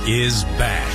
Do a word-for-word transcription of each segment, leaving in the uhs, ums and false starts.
is back.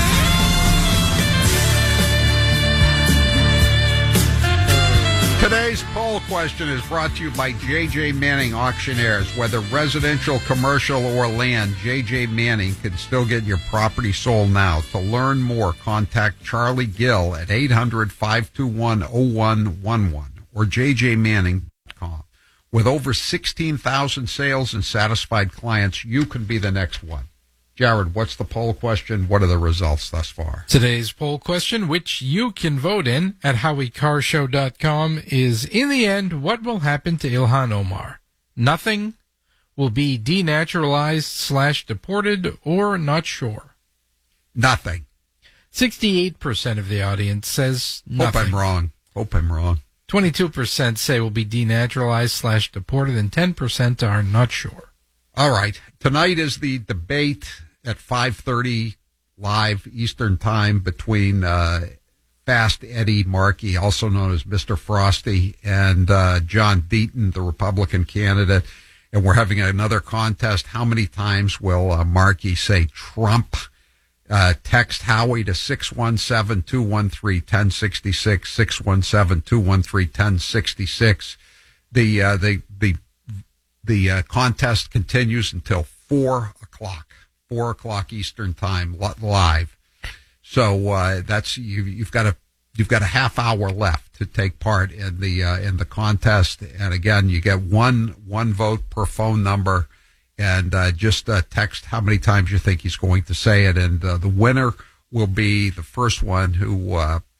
Today's poll question is brought to you by J J. Manning Auctioneers. Whether residential, commercial, or land, J J. Manning can still get your property sold now. To learn more, contact Charlie Gill at eight hundred, five two one, oh one one one or j j manning dot com. With over sixteen thousand sales and satisfied clients, you can be the next one. Jared, what's the poll question? What are the results thus far? Today's poll question, which you can vote in at howie car show dot com, is, in the end, what will happen to Ilhan Omar? Nothing? Will be denaturalized slash deported, or not sure? Nothing. sixty-eight percent of the audience says nothing. Hope I'm wrong. Hope I'm wrong. twenty-two percent say will be denaturalized slash deported, and ten percent are not sure. All right. Tonight is the debate at five thirty live Eastern Time between uh, Fast Eddie Markey, also known as Mister Frosty, and uh, John Deaton, the Republican candidate. And we're having another contest. How many times will uh, Markey say Trump? Uh, text Howie to six one seven, two one three, one oh six six, six one seven, two one three, one oh six six. The, uh, the, the, the uh, contest continues until four o'clock. Four o'clock Eastern Time, live. So uh, that's you, you've got a you've got a half hour left to take part in the uh, in the contest. And again, you get one one vote per phone number, and uh, just uh, text how many times you think he's going to say it. And uh, the winner will be the first one who uh,